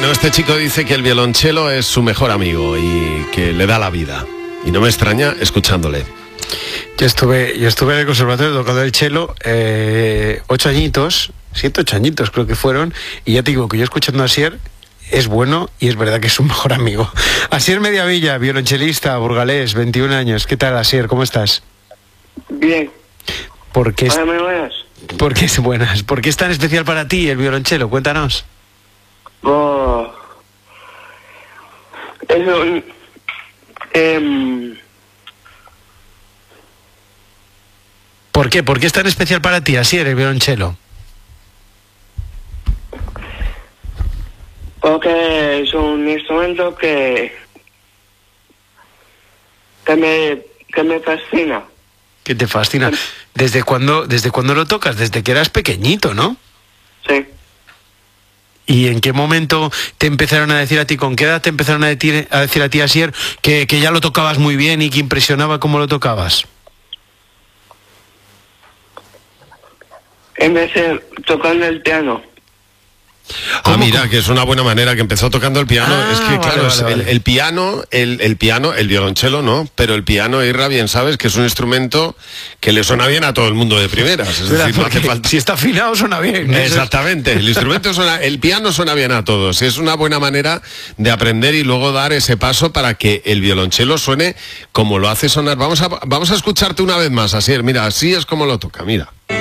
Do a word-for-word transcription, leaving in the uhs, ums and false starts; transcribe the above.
Bueno, este chico dice que el violonchelo es su mejor amigo y que le da la vida. Y no me extraña escuchándole. Yo estuve, yo estuve en el conservatorio tocando el cello eh, ocho añitos, siete, ocho añitos creo que fueron, y ya te digo que yo escuchando a Asier es bueno y es verdad que es un mejor amigo. Asier Mediavilla, violonchelista, burgalés, veintiún años. ¿Qué tal, Asier? ¿Cómo estás? Bien. ¿Por qué es, Hola, muy buenas. ¿por qué es buenas? ¿Por qué es tan especial para ti el violonchelo? Cuéntanos. Oh, es un... em, ¿Por qué? ¿Por qué es tan especial para ti, Asier, el violonchelo? porque es un instrumento que... que me, que me fascina. ¿Qué te fascina? ¿Desde cuándo, desde cuándo lo tocas? Desde que eras pequeñito, ¿no? Sí. ¿Y en qué momento te empezaron a decir a ti, con qué edad te empezaron a decir a, decir a ti, Asier, que, que ya lo tocabas muy bien y que impresionaba cómo lo tocabas? Empecé tocando el piano. Ah, mira, que es una buena manera, que empezó tocando el piano. Ah, es que, claro, vale, es vale, el, vale. el piano, el, el piano, el violonchelo no, pero el piano, Irra, bien sabes que es un instrumento que le suena bien a todo el mundo de primeras. Es ¿Verdad? decir, no Porque hace falta... si está afinado suena bien. Exactamente, el instrumento suena, el piano suena bien a todos. Es una buena manera de aprender y luego dar ese paso para que el violonchelo suene como lo hace sonar. Vamos a, vamos a escucharte una vez más, Asier. Mira, así es como lo toca, mira.